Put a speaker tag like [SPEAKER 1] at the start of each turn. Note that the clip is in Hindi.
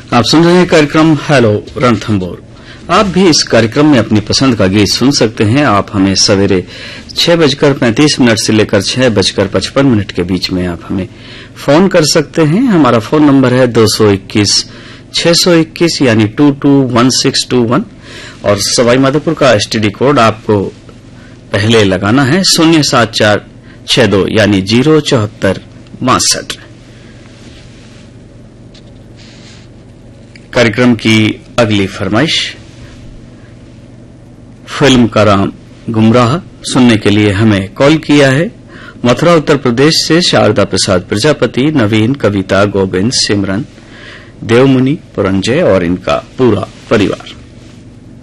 [SPEAKER 1] आप सुन रहे हैं कार्यक्रम हेलो रणथंबोर। आप भी इस कार्यक्रम में अपनी पसंद का गीत सुन सकते हैं। आप हमें सवेरे 6:35 से लेकर 6:55 के बीच में आप हमें फोन कर सकते हैं। हमारा फोन नंबर है 221-621 यानी 221621 और सवाई माधोपुर का एसटीडी कोड आपको पहले लगाना है 07462 यानी 07462। कार्यक्रम की अगली फरमाइश फिल्म का नाम गुमराह सुनने के लिए हमें कॉल किया है मथुरा उत्तर प्रदेश से शारदा प्रसाद प्रजापति, नवीन, कविता, गोविंद, सिमरन, देवमुनि, पुरंजय और इनका पूरा परिवार।